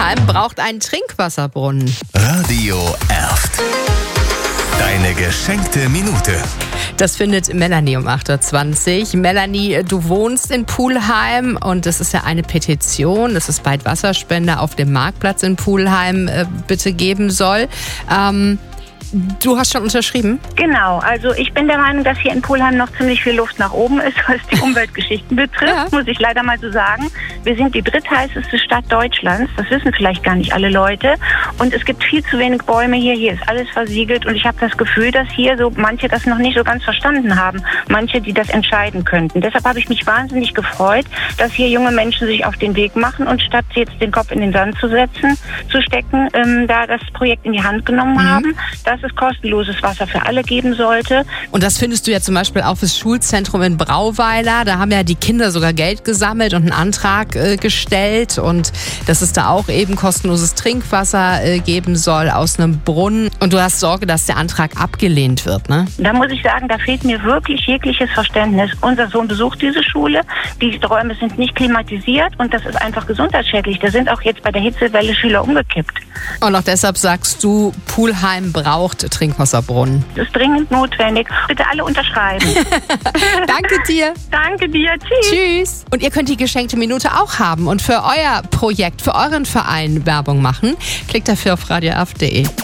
Pulheim braucht einen Trinkwasserbrunnen. Radio Erft. Deine geschenkte Minute. Das findet Melanie um 8.20 Uhr. Melanie, du wohnst in Pulheim und das ist ja eine Petition, dass es bald Wasserspender auf dem Marktplatz in Pulheim bitte geben soll. Du hast schon unterschrieben? Genau, also ich bin der Meinung, dass hier in Pulheim noch ziemlich viel Luft nach oben ist, was die Umweltgeschichten betrifft, muss ich leider mal so sagen. Wir sind die drittheißeste Stadt Deutschlands, das wissen vielleicht gar nicht alle Leute. Und es gibt viel zu wenig Bäume hier ist alles versiegelt und ich habe das Gefühl, dass hier so manche das noch nicht so ganz verstanden haben, manche, die das entscheiden könnten. Deshalb habe ich mich wahnsinnig gefreut, dass hier junge Menschen sich auf den Weg machen und statt jetzt den Kopf in den Sand zu stecken, da das Projekt in die Hand genommen haben, dass es kostenloses Wasser für alle geben sollte. Und das findest du ja zum Beispiel auch fürs Schulzentrum in Brauweiler. Da haben ja die Kinder sogar Geld gesammelt und einen Antrag gestellt und dass es da auch eben kostenloses Trinkwasser geben soll aus einem Brunnen. Und du hast Sorge, dass der Antrag abgelehnt wird, ne? Da muss ich sagen, da fehlt mir wirklich jegliches Verständnis. Unser Sohn besucht diese Schule. Die Räume sind nicht klimatisiert und das ist einfach gesundheitsschädlich. Da sind auch jetzt bei der Hitzewelle Schüler umgekippt. Und auch deshalb sagst du, Pulheim braucht Trinkwasserbrunnen. Das ist dringend notwendig. Bitte alle unterschreiben. Danke dir. Danke dir. Tschüss. Tschüss. Und ihr könnt die geschenkte Minute auch haben und für euer Projekt, für euren Verein Werbung machen. Klickt dafür auf radioerft.de.